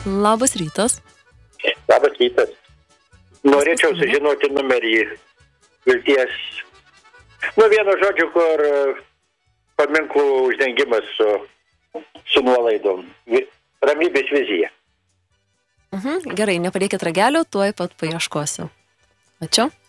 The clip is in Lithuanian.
Labas rytas. Labas rytas. Norėčiau sužinoti numerį Vilties. Vienu žodžiu, kur paminklų uždengimas su nuolaidom. Ramybės vizija. Gerai, nepadėkit ragelio, tuoj pat paieškosiu. Ačiū.